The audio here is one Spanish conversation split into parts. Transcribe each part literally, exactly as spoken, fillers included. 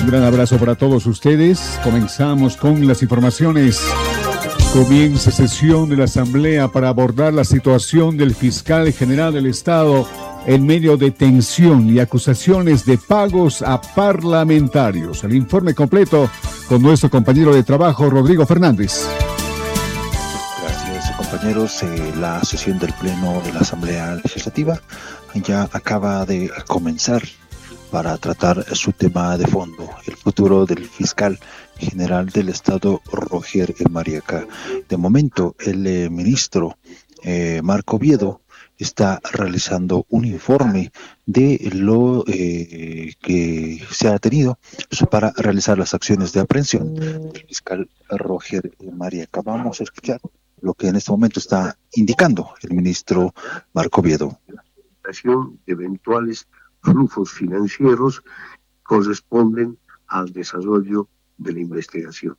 Un gran abrazo para todos ustedes. Comenzamos con las informaciones. Comienza sesión de la Asamblea para abordar la situación del fiscal general del Estado en medio de tensión y acusaciones de pagos a parlamentarios. El informe completo con nuestro compañero de trabajo, Rodrigo Fernández. Gracias, compañeros. Eh, la sesión del Pleno de la Asamblea Legislativa ya acaba de comenzar para tratar su tema de fondo, el futuro del fiscal general del Estado, Roger Mariaca. De momento, el eh, ministro eh, Marco Oviedo está realizando un informe de lo eh, que se ha tenido para realizar las acciones de aprehensión del fiscal Roger Mariaca. Vamos a escuchar lo que en este momento está indicando el ministro Marco Oviedo. De eventuales flujos financieros corresponden al desarrollo de la investigación.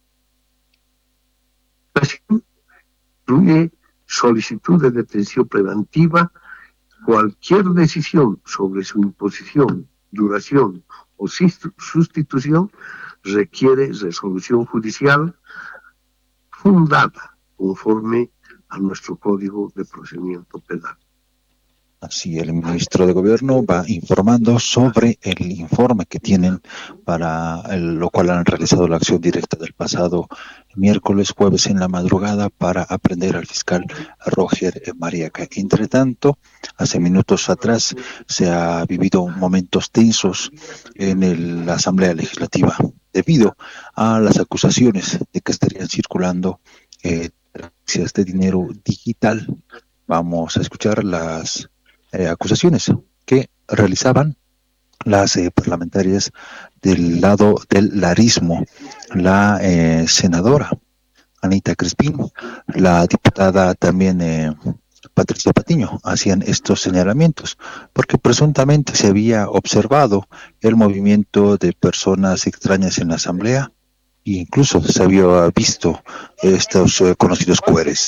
Incluye solicitud de detención preventiva. Cualquier decisión sobre su imposición, duración o sustitución requiere resolución judicial fundada conforme a nuestro Código de Procedimiento Penal. Así, el ministro de Gobierno va informando sobre el informe que tienen, para el, lo cual han realizado la acción directa del pasado miércoles, jueves en la madrugada para aprehender al fiscal Roger Mariaca. Entre tanto, hace minutos atrás se ha vivido momentos tensos en el, la Asamblea Legislativa debido a las acusaciones de que estarían circulando eh, transferencias de dinero digital. Vamos a escuchar las Eh, acusaciones que realizaban las eh, parlamentarias del lado del larismo, la eh, senadora Anita Crispín, la diputada también eh, Patricia Patiño, hacían estos señalamientos porque presuntamente se había observado el movimiento de personas extrañas en la asamblea e incluso se había visto estos eh, conocidos Q Rs.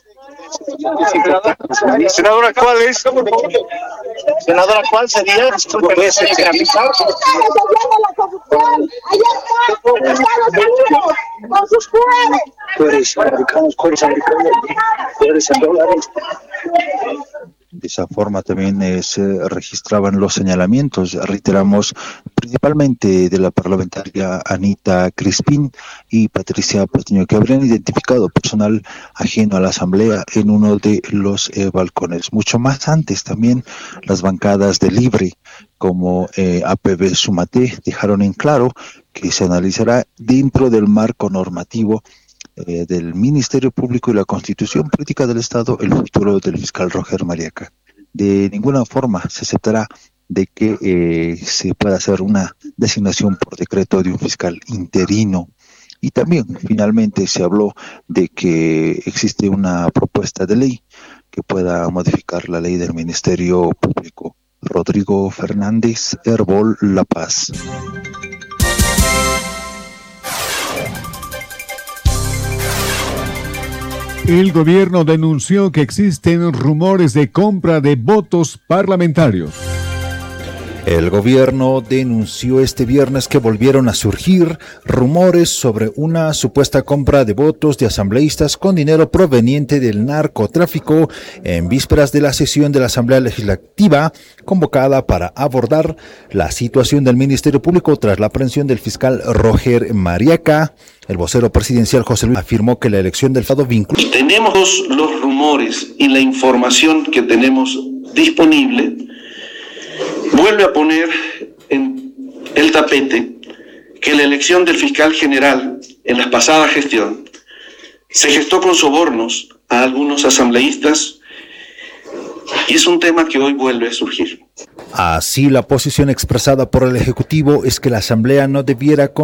Senadora, ¿cuál es? Senadora, ¿cuál sería? Disculpe, ¿es el grafizar? Con sus cueres americanos, cueres americanos, cueres en dólares. De esa forma también eh, se registraban los señalamientos, reiteramos, principalmente de la parlamentaria Anita Crispín y Patricia Patiño, que habrían identificado personal ajeno a la asamblea en uno de los eh, balcones. Mucho más antes también las bancadas de Libre como eh, A P B Sumate dejaron en claro que se analizará dentro del marco normativo Eh, del Ministerio Público y la Constitución Política del Estado el futuro del fiscal Roger Mariaca. De ninguna forma se aceptará de que eh, se pueda hacer una designación por decreto de un fiscal interino. Y también finalmente se habló de que existe una propuesta de ley que pueda modificar la ley del Ministerio Público. Rodrigo Fernández, Herbol La Paz. El gobierno denunció que existen rumores de compra de votos parlamentarios. El gobierno denunció este viernes que volvieron a surgir rumores sobre una supuesta compra de votos de asambleístas con dinero proveniente del narcotráfico en vísperas de la sesión de la Asamblea Legislativa convocada para abordar la situación del Ministerio Público tras la aprehensión del fiscal Roger Mariaca. El vocero presidencial José Luis afirmó que la elección del Estado vincula. Tenemos los rumores y la información que tenemos disponible vuelve a poner en el tapete que la elección del fiscal general en la pasada gestión se gestó con sobornos a algunos asambleístas y es un tema que hoy vuelve a surgir. Así, la posición expresada por el Ejecutivo es que la Asamblea no debiera